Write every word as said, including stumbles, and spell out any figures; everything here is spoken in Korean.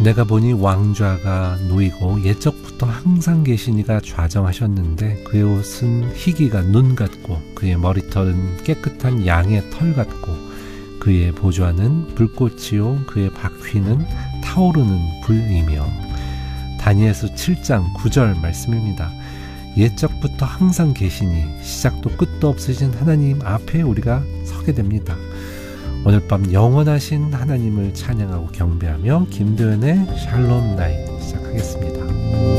내가 보니 왕좌가 놓이고 옛적부터 항상 계시니가 좌정하셨는데 그의 옷은 희기가 눈 같고 그의 머리털은 깨끗한 양의 털 같고 그의 보좌는 불꽃이요 그의 바퀴는 타오르는 불이며. 다니엘서 칠 장 구 절 말씀입니다. 옛적부터 항상 계시니 시작도 끝도 없으신 하나님 앞에 우리가 서게 됩니다. 오늘 밤 영원하신 하나님을 찬양하고 경배하며 김도연의 샬롬 나잇 시작하겠습니다.